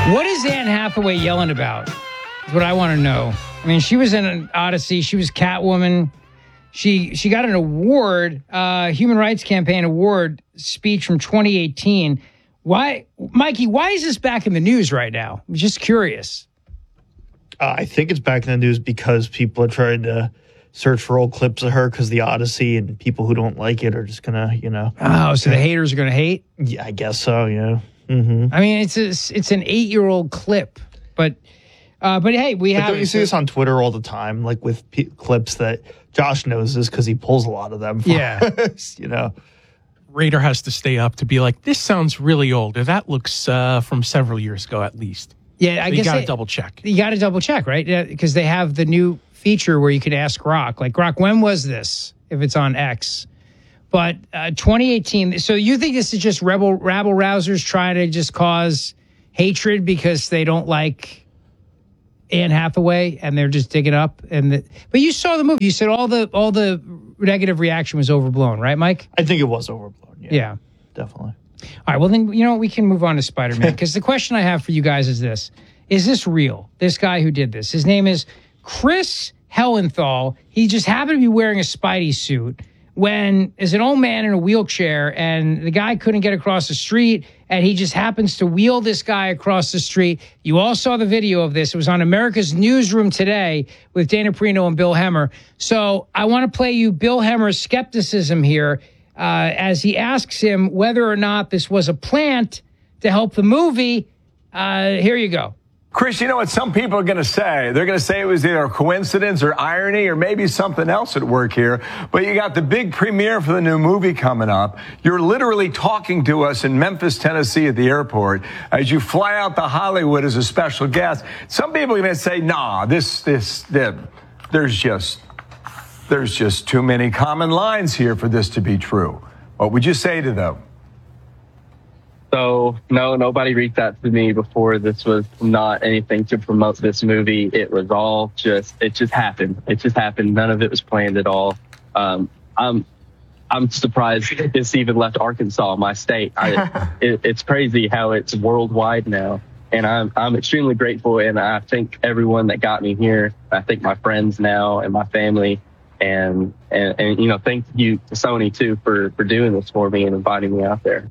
What is Anne Hathaway yelling about? Is what I want to know. I mean, she was in an Odyssey. She was Catwoman. She got an award, Human Rights Campaign Award speech from 2018. Why, Mikey, why is this back in the news right now? I'm just curious. I think it's back in the news because people are trying to search for old clips of her because the Odyssey, and people who don't like it are just going to, Oh, so the haters are going to hate? Yeah, I guess so, yeah. Mm-hmm. I mean, it's an 8-year-old clip, but hey, we have. Don't you see this on Twitter all the time, like with clips that Josh knows this because he pulls a lot of them. Radar has to stay up to be like, this sounds really old, or that looks from several years ago at least. Yeah, I guess you got to double check. You got to double check, right? Yeah, because they have the new feature where you can ask Grok, like, Grok, when was this? If it's on X. But 2018. So you think this is just rabble rousers trying to just cause hatred because they don't like Anne Hathaway and they're just digging up? But you saw the movie. You said all the negative reaction was overblown, right, Mike? I think it was overblown. Yeah, definitely. All right. Well, then we can move on to Spider-Man because the question I have for you guys is this: is this real? This guy who did this, his name is Chris Hellenthal. He just happened to be wearing a Spidey suit when is an old man in a wheelchair, and the guy couldn't get across the street, and he just happens to wheel this guy across the street. You all saw the video of this. It was on America's Newsroom today with Dana Perino and Bill Hemmer. So I want to play you Bill Hemmer's skepticism here as he asks him whether or not this was a plant to help the movie. Here you go. Chris, you know what some people are going to say? They're going to say it was either a coincidence or irony or maybe something else at work here. But you got the big premiere for the new movie coming up. You're literally talking to us in Memphis, Tennessee at the airport as you fly out to Hollywood as a special guest. Some people are going to say, nah, there's just too many common lines here for this to be true. What would you say to them? So, no, nobody reached out to me before. This was not anything to promote this movie. It was all it just happened. It just happened. None of it was planned at all. I'm surprised this even left Arkansas, my state. It's crazy how it's worldwide now. And I'm extremely grateful. And I thank everyone that got me here. I thank my friends now and my family. And thank you to Sony, too, for doing this for me and inviting me out there.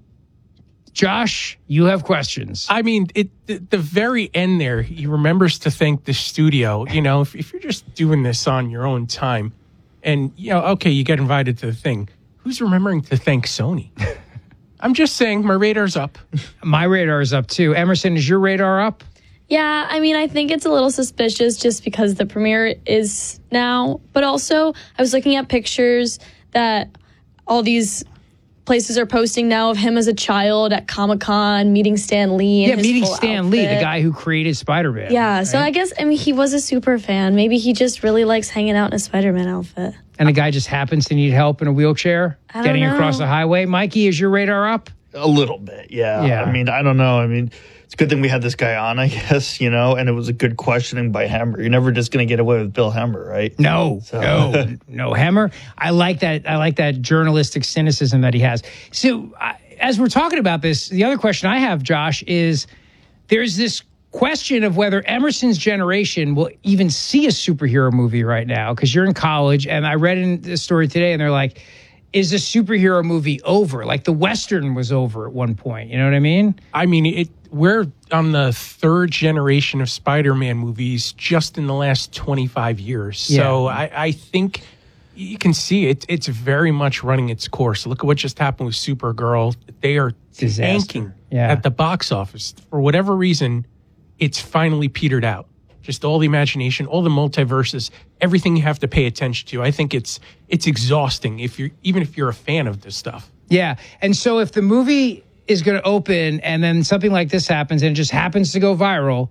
Josh, you have questions. I mean, the very end there, he remembers to thank the studio. If you're just doing this on your own time and, okay, you get invited to the thing, who's remembering to thank Sony? I'm just saying, my radar's up. My radar is up, too. Emerson, is your radar up? Yeah, I mean, I think it's a little suspicious just because the premiere is now. But also, I was looking at pictures that all these places are posting now of him as a child at Comic-Con, meeting Stan Lee. Yeah, meeting Stan Lee, the guy who created Spider-Man. Yeah, right? So I guess, he was a super fan. Maybe he just really likes hanging out in a Spider-Man outfit. And the guy just happens to need help in a wheelchair, getting across the highway. Mikey, is your radar up? A little bit, yeah. I mean, I don't know. I mean, it's a good thing we had this guy on, I guess, and it was a good questioning by Hemmer. You're never just going to get away with Bill Hemmer, right? No. Hemmer. I like that journalistic cynicism that he has. So as we're talking about this, the other question I have, Josh, is there's this question of whether Emerson's generation will even see a superhero movie right now, because you're in college, and I read in the story today, and they're like, is the superhero movie over? Like the Western was over at one point. You know what I mean? I mean, we're on the third generation of Spider-Man movies just in the last 25 years. Yeah. So I think you can see it. It's very much running its course. Look at what just happened with Supergirl. They are tanking at the box office. For whatever reason, it's finally petered out. Just all the imagination, all the multiverses, everything you have to pay attention to. I think it's exhausting if you're a fan of this stuff. Yeah. And so if the movie is going to open and then something like this happens and it just happens to go viral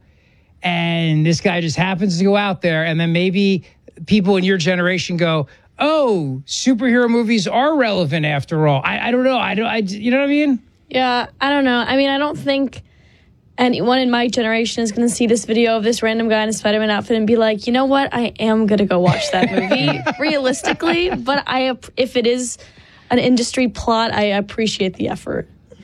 and this guy just happens to go out there, and then maybe people in your generation go, oh, superhero movies are relevant after all. I don't know. You know what I mean? Yeah, I don't know. I mean, I don't think anyone in my generation is going to see this video of this random guy in a Spider-Man outfit and be like, you know what? I am going to go watch that movie realistically. But if it is an industry plot, I appreciate the effort.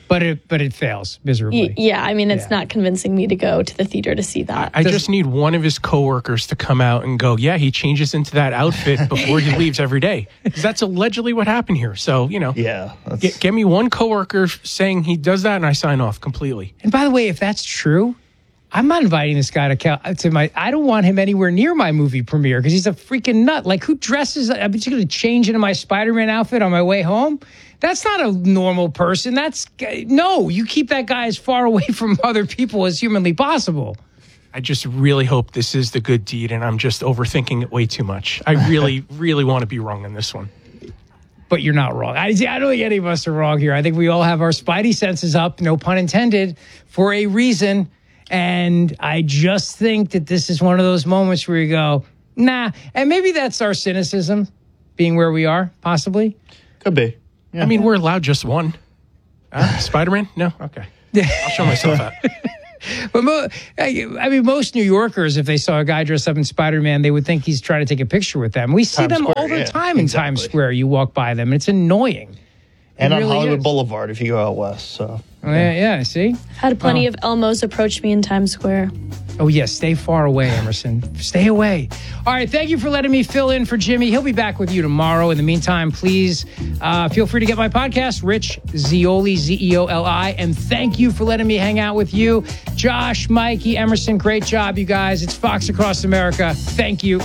But it fails miserably. Yeah, I mean, it's not convincing me to go to the theater to see that. I just need one of his coworkers to come out and go, yeah, he changes into that outfit before he leaves every day. 'Cause that's allegedly what happened here. So, get me one coworker saying he does that and I sign off completely. And by the way, if that's true, I'm not inviting this guy to my. I don't want him anywhere near my movie premiere because he's a freaking nut. Like, who dresses? I'm just going to change into my Spider-Man outfit on my way home. That's not a normal person. No. You keep that guy as far away from other people as humanly possible. I just really hope this is the good deed, and I'm just overthinking it way too much. I really, really want to be wrong on this one. But you're not wrong. I don't think any of us are wrong here. I think we all have our spidey senses up, no pun intended, for a reason. And I just think that this is one of those moments where you go, nah. And maybe that's our cynicism being where we are, possibly. Could be. Yeah. I mean, we're allowed just one. Spider-Man? No? Okay. I'll show myself out. But most New Yorkers, if they saw a guy dressed up in Spider-Man, they would think he's trying to take a picture with them. We see them all the time in Times Square. You walk by them. It's annoying. And on Hollywood Boulevard if you go out west. So yeah, see? Had plenty of Elmos approach me in Times Square. Oh, yes. Stay far away, Emerson. Stay away. All right. Thank you for letting me fill in for Jimmy. He'll be back with you tomorrow. In the meantime, please feel free to get my podcast, Rich Zeoli, Zeoli. And thank you for letting me hang out with you. Josh, Mikey, Emerson, great job, you guys. It's Fox Across America. Thank you.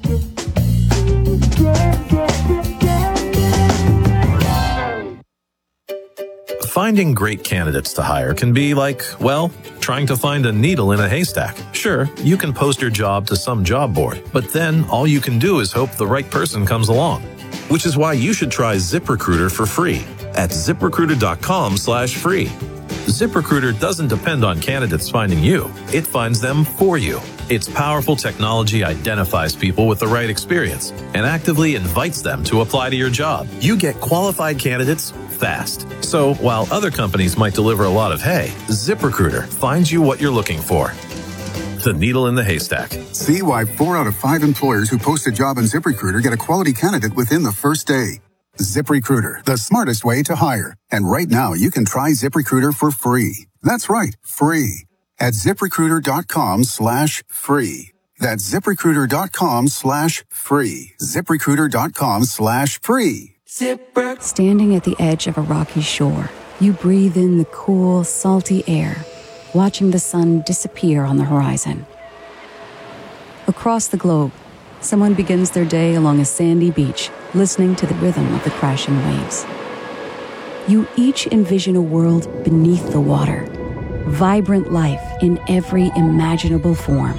Finding great candidates to hire can be like, well, trying to find a needle in a haystack. Sure, you can post your job to some job board, but then all you can do is hope the right person comes along. Which is why you should try ZipRecruiter for free at ZipRecruiter.com/free. ZipRecruiter doesn't depend on candidates finding you. It finds them for you. Its powerful technology identifies people with the right experience and actively invites them to apply to your job. You get qualified candidates fast. So while other companies might deliver a lot of hay, ZipRecruiter finds you what you're looking for. The needle in the haystack. See why 4 out of 5 employers who post a job on ZipRecruiter get a quality candidate within the first day. ZipRecruiter, the smartest way to hire. And right now, you can try ZipRecruiter for free. That's right, free. At ZipRecruiter.com/free. That's ZipRecruiter.com/free. ZipRecruiter.com/free. Standing at the edge of a rocky shore, you breathe in the cool, salty air, watching the sun disappear on the horizon. Across the globe, someone begins their day along a sandy beach, listening to the rhythm of the crashing waves. You each envision a world beneath the water, vibrant life in every imaginable form.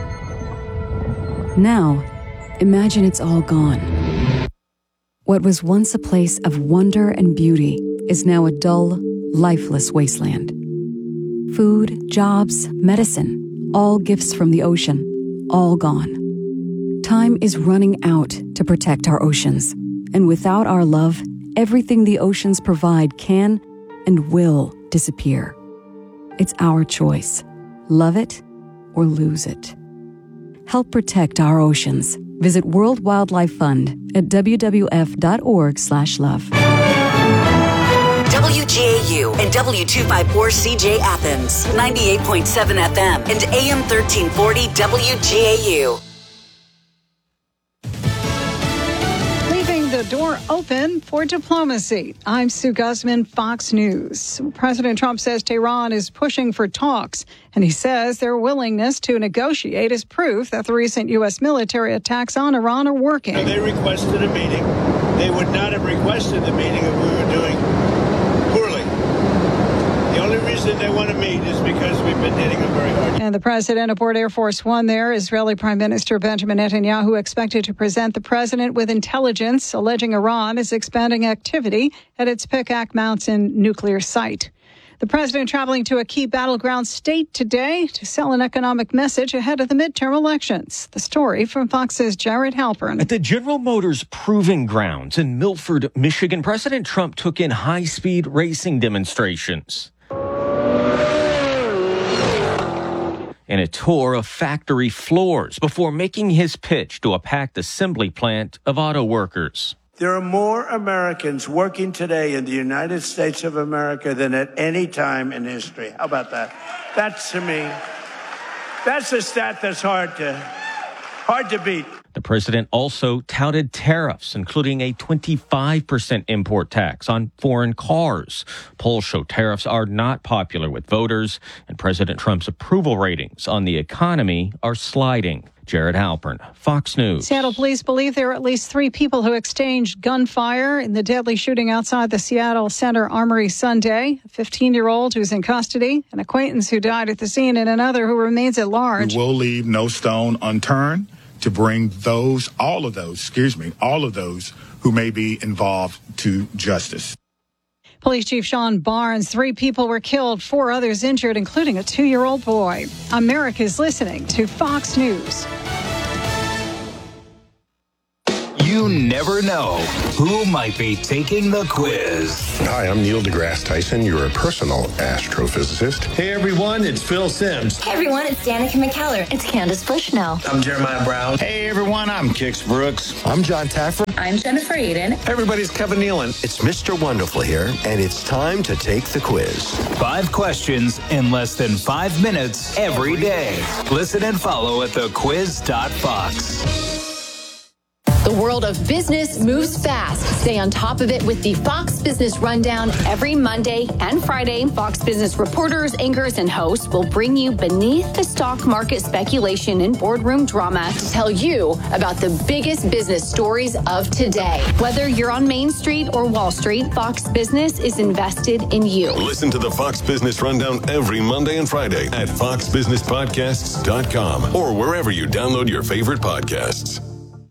Now, imagine it's all gone. What was once a place of wonder and beauty is now a dull, lifeless wasteland. Food, jobs, medicine, all gifts from the ocean, all gone. Time is running out to protect our oceans, and without our love, everything the oceans provide can and will disappear. It's our choice. Love it or lose it. Help protect our oceans. Visit World Wildlife Fund at wwf.org/love. WGAU and W254CJ Athens, 98.7 FM and AM 1340 WGAU. The door open for diplomacy. I'm Sue Guzman, Fox News. President Trump says Tehran is pushing for talks, and he says their willingness to negotiate is proof that the recent U.S. military attacks on Iran are working. They requested a meeting. They would not have requested the meeting if we were doing poorly. The only reason they want to meet is because we've been hitting them very hard. And the president aboard Air Force One there, Israeli Prime Minister Benjamin Netanyahu, expected to present the president with intelligence alleging Iran is expanding activity at its Pekak Mountain nuclear site. The president traveling to a key battleground state today to sell an economic message ahead of the midterm elections. The story from Fox's Jared Halpern. At the General Motors Proving Grounds in Milford, Michigan, President Trump took in high-speed racing demonstrations and a tour of factory floors before making his pitch to a packed assembly plant of auto workers. There are more Americans working today in the United States of America than at any time in history. How about that? That's, to me, that's a stat that's hard to beat. The president also touted tariffs, including a 25% import tax on foreign cars. Polls show tariffs are not popular with voters, and President Trump's approval ratings on the economy are sliding. Jared Halpern, Fox News. Seattle police believe there are at least 3 people who exchanged gunfire in the deadly shooting outside the Seattle Center Armory Sunday. A 15-year-old who's in custody, an acquaintance who died at the scene, and another who remains at large. We will leave no stone unturned to bring all of those who may be involved to justice. Police Chief Sean Barnes, 3 people were killed, 4 others injured, including a 2-year-old boy. America's listening to Fox News. You never know who might be taking the quiz. Hi, I'm Neil deGrasse Tyson, your personal astrophysicist. Hey everyone, it's Phil Simms. Hey everyone, it's Danica McKellar. It's Candace Bushnell. I'm Jeremiah Brown. Hey everyone, I'm Kix Brooks. I'm John Taffer. I'm Jennifer Aiden. Hey everybody, it's Kevin Nealon. It's Mr. Wonderful here, and it's time to take the quiz. 5 questions in less than 5 minutes every day. Listen and follow at thequiz.fox. The world of business moves fast. Stay on top of it with the Fox Business Rundown every Monday and Friday. Fox Business reporters, anchors, and hosts will bring you beneath the stock market speculation and boardroom drama to tell you about the biggest business stories of today. Whether you're on Main Street or Wall Street, Fox Business is invested in you. Listen to the Fox Business Rundown every Monday and Friday at foxbusinesspodcasts.com or wherever you download your favorite podcasts.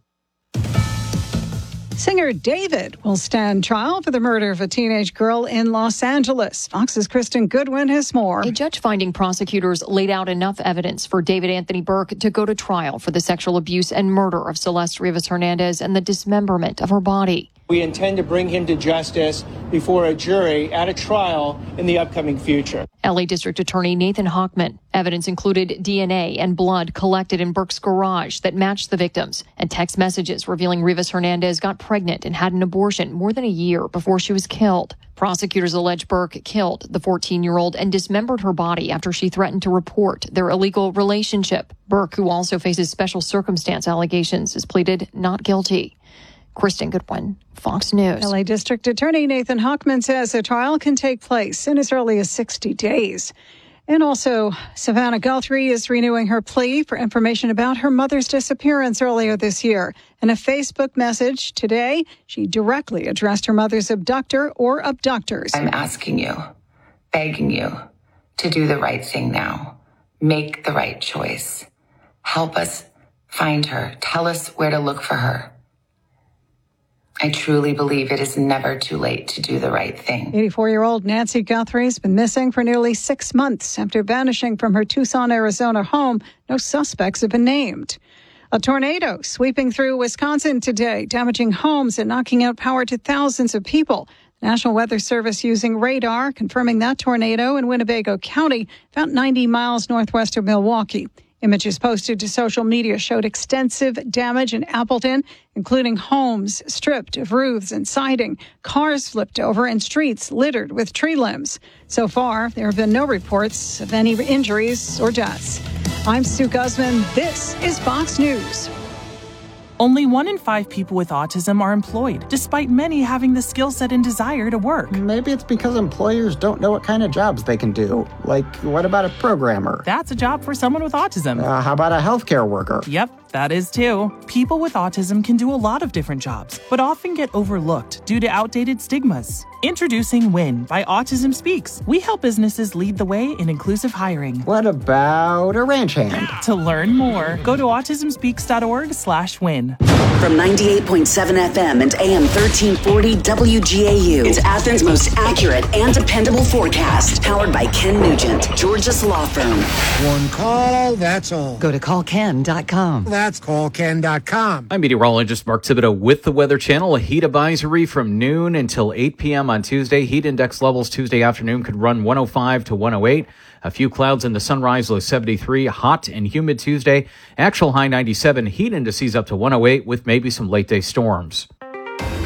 Singer David will stand trial for the murder of a teenage girl in Los Angeles. Fox's Kristen Goodwin has more. A judge finding prosecutors laid out enough evidence for David Anthony Burke to go to trial for the sexual abuse and murder of Celeste Rivas Hernandez and the dismemberment of her body. We intend to bring him to justice before a jury at a trial in the upcoming future. LA District Attorney Nathan Hochman. Evidence included DNA and blood collected in Burke's garage that matched the victims, and text messages revealing Rivas Hernandez got pregnant and had an abortion more than a year before she was killed. Prosecutors allege Burke killed the 14-year-old and dismembered her body after she threatened to report their illegal relationship. Burke, who also faces special circumstance allegations, has pleaded not guilty. Kristen Goodwin, Fox News. LA District Attorney Nathan Hochman says a trial can take place in as early as 60 days. And also, Savannah Guthrie is renewing her plea for information about her mother's disappearance earlier this year. In a Facebook message today, she directly addressed her mother's abductor or abductors. I'm asking you, begging you to do the right thing now. Make the right choice. Help us find her. Tell us where to look for her. I truly believe it is never too late to do the right thing. 84-year-old Nancy Guthrie has been missing for nearly 6 months after vanishing from her Tucson, Arizona home. No suspects have been named. A tornado sweeping through Wisconsin today, damaging homes and knocking out power to thousands of people. The National Weather Service using radar, confirming that tornado in Winnebago County, about 90 miles northwest of Milwaukee. Images posted to social media showed extensive damage in Appleton, including homes stripped of roofs and siding, cars flipped over, and streets littered with tree limbs. So far, there have been no reports of any injuries or deaths. I'm Sue Guzman. This is Fox News. Only 1 in 5 people with autism are employed, despite many having the skill set and desire to work. Maybe it's because employers don't know what kind of jobs they can do. Like, what about a programmer? That's a job for someone with autism. How about a healthcare worker? Yep, that is too. People with autism can do a lot of different jobs, but often get overlooked due to outdated stigmas. Introducing WIN by Autism Speaks. We help businesses lead the way in inclusive hiring. What about a ranch hand? To learn more, go to autismspeaks.org/win. From 98.7 FM and AM 1340 WGAU, it's Athens' most accurate and dependable forecast. Powered by Ken Nugent, Georgia's law firm. One call, that's all. Go to callken.com. That's callken.com. I'm meteorologist Mark Thibodeau with the Weather Channel. A heat advisory from noon until 8 p.m. on Tuesday. Heat index levels Tuesday afternoon could run 105 to 108. A few clouds in the sunrise, low 73. Hot and humid Tuesday. Actual high 97. Heat indices up to 108 with maybe some late day storms.